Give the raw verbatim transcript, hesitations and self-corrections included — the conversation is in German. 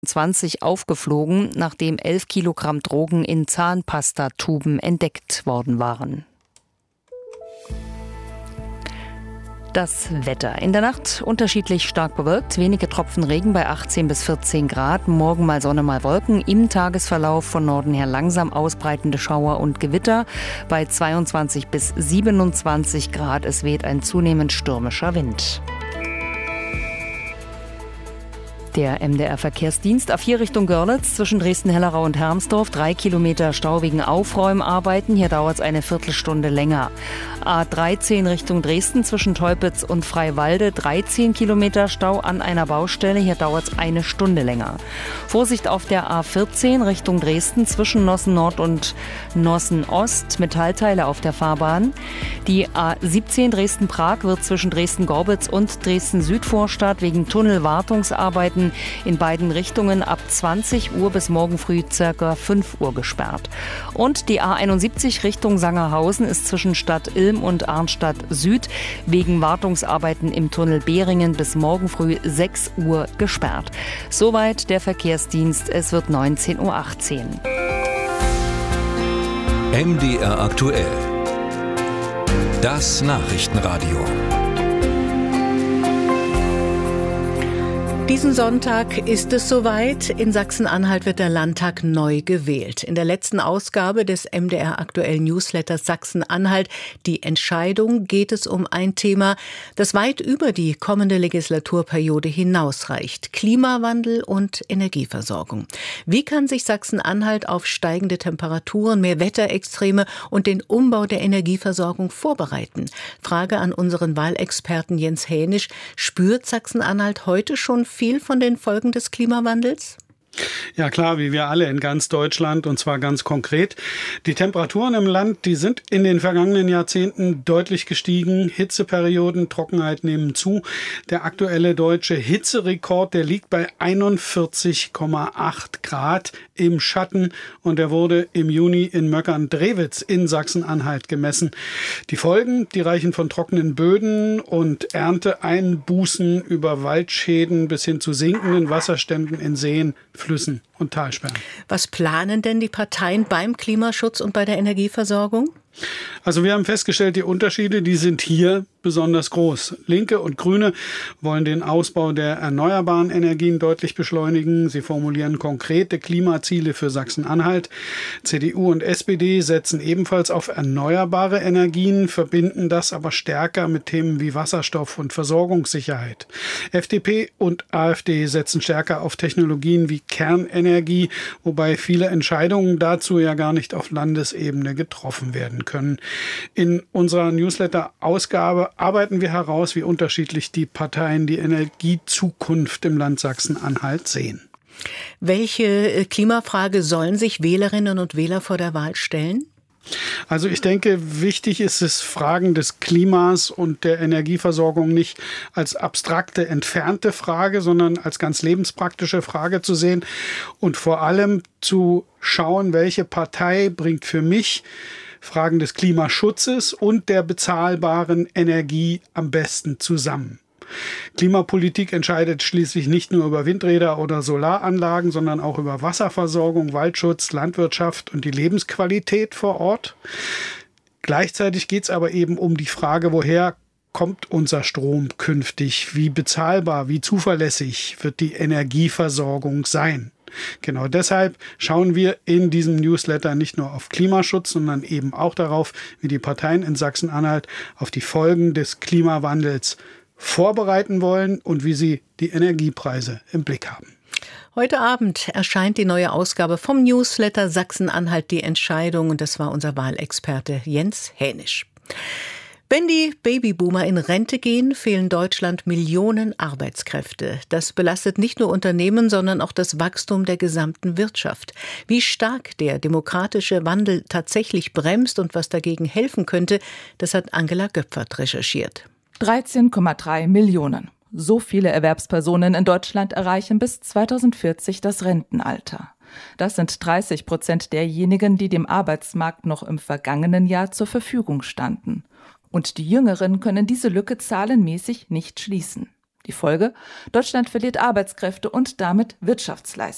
zwanzig aufgeflogen, nachdem elf Kilogramm Drogen in Zahnpastatuben entdeckt worden waren. Das Wetter. In der Nacht unterschiedlich stark bewölkt, wenige Tropfen Regen bei achtzehn bis vierzehn Grad, morgen mal Sonne, mal Wolken, im Tagesverlauf von Norden her langsam ausbreitende Schauer und Gewitter bei zweiundzwanzig bis siebenundzwanzig Grad. Es weht ein zunehmend stürmischer Wind. Der M D R-Verkehrsdienst A vier Richtung Görlitz zwischen Dresden-Hellerau und Hermsdorf. Drei Kilometer Stau wegen Aufräumarbeiten. Hier dauert es eine Viertelstunde länger. A dreizehn Richtung Dresden zwischen Teupitz und Freiwalde. dreizehn Kilometer Stau an einer Baustelle. Hier dauert es eine Stunde länger. Vorsicht auf der A vierzehn Richtung Dresden zwischen Nossen Nord und Nossen Ost. Metallteile auf der Fahrbahn. Die A siebzehn Dresden-Prag wird zwischen Dresden-Gorbitz und Dresden-Südvorstadt wegen Tunnelwartungsarbeiten in beiden Richtungen ab zwanzig Uhr bis morgen früh ca. fünf Uhr gesperrt. Und die A einundsiebzig Richtung Sangerhausen ist zwischen Stadt Ilm und Arnstadt Süd wegen Wartungsarbeiten im Tunnel Behringen bis morgen früh sechs Uhr gesperrt. Soweit der Verkehrsdienst. Es wird neunzehn Uhr achtzehn. M D R aktuell. Das Nachrichtenradio. Diesen Sonntag ist es soweit. In Sachsen-Anhalt wird der Landtag neu gewählt. In der letzten Ausgabe des M D R aktuellen Newsletters Sachsen-Anhalt, die Entscheidung, geht es um ein Thema, das weit über die kommende Legislaturperiode hinausreicht. Klimawandel und Energieversorgung. Wie kann sich Sachsen-Anhalt auf steigende Temperaturen, mehr Wetterextreme und den Umbau der Energieversorgung vorbereiten? Frage an unseren Wahlexperten Jens Hänisch. Spürt Sachsen-Anhalt heute schon viel von den Folgen des Klimawandels? Ja klar, wie wir alle in ganz Deutschland, und zwar ganz konkret. Die Temperaturen im Land, die sind in den vergangenen Jahrzehnten deutlich gestiegen. Hitzeperioden, Trockenheit nehmen zu. Der aktuelle deutsche Hitzerekord, der liegt bei einundvierzig Komma acht Grad im Schatten und der wurde im Juni in Möckern-Drewitz in Sachsen-Anhalt gemessen. Die Folgen, die reichen von trockenen Böden und Ernteeinbußen über Waldschäden bis hin zu sinkenden Wasserständen in Seen, Flüssen und Talsperren. Was planen denn die Parteien beim Klimaschutz und bei der Energieversorgung? Also wir haben festgestellt, die Unterschiede, die sind hier besonders groß. Linke und Grüne wollen den Ausbau der erneuerbaren Energien deutlich beschleunigen. Sie formulieren konkrete Klimaziele für Sachsen-Anhalt. C D U und S P D setzen ebenfalls auf erneuerbare Energien, verbinden das aber stärker mit Themen wie Wasserstoff und Versorgungssicherheit. F D P und A f D setzen stärker auf Technologien wie Kernenergie, wobei viele Entscheidungen dazu ja gar nicht auf Landesebene getroffen werden können. In unserer Newsletter-Ausgabe arbeiten wir heraus, wie unterschiedlich die Parteien die Energiezukunft im Land Sachsen-Anhalt sehen. Welche Klimafrage sollen sich Wählerinnen und Wähler vor der Wahl stellen? Also ich denke, wichtig ist es, Fragen des Klimas und der Energieversorgung nicht als abstrakte, entfernte Frage, sondern als ganz lebenspraktische Frage zu sehen und vor allem zu schauen, welche Partei bringt für mich Fragen des Klimaschutzes und der bezahlbaren Energie am besten zusammen. Klimapolitik entscheidet schließlich nicht nur über Windräder oder Solaranlagen, sondern auch über Wasserversorgung, Waldschutz, Landwirtschaft und die Lebensqualität vor Ort. Gleichzeitig geht es aber eben um die Frage, woher kommt unser Strom künftig? Wie bezahlbar, wie zuverlässig wird die Energieversorgung sein? Genau deshalb schauen wir in diesem Newsletter nicht nur auf Klimaschutz, sondern eben auch darauf, wie die Parteien in Sachsen-Anhalt auf die Folgen des Klimawandels vorbereiten wollen und wie sie die Energiepreise im Blick haben. Heute Abend erscheint die neue Ausgabe vom Newsletter Sachsen-Anhalt, die Entscheidung. Und das war unser Wahlexperte Jens Hänisch. Wenn die Babyboomer in Rente gehen, fehlen Deutschland Millionen Arbeitskräfte. Das belastet nicht nur Unternehmen, sondern auch das Wachstum der gesamten Wirtschaft. Wie stark der demografische Wandel tatsächlich bremst und was dagegen helfen könnte, das hat Angela Göpfert recherchiert. dreizehn Komma drei Millionen. So viele Erwerbspersonen in Deutschland erreichen bis zweitausendvierzig das Rentenalter. Das sind dreißig Prozent derjenigen, die dem Arbeitsmarkt noch im vergangenen Jahr zur Verfügung standen. Und die Jüngeren können diese Lücke zahlenmäßig nicht schließen. Die Folge? Deutschland verliert Arbeitskräfte und damit Wirtschaftsleistung.